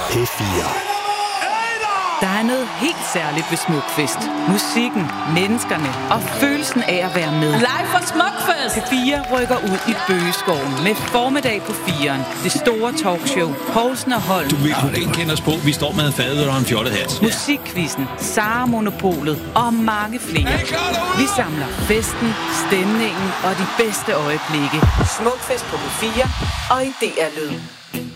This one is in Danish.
P4. Der er noget helt særligt ved Smukfest. Musikken, menneskerne og følelsen af at være med. Live fra Smukfest! P4 rykker ud i Bøgeskoven med formiddag på 4'eren. Det store talkshow. Poulsen og Holm. Du vil ikke kende os på. Vi står med en fadøl og en fjollet hat. Musikquizzen, Sara Monopolet og mange flere. Vi samler festen, stemningen og de bedste øjeblikke. Smukfest på P4 og i DR Lyd.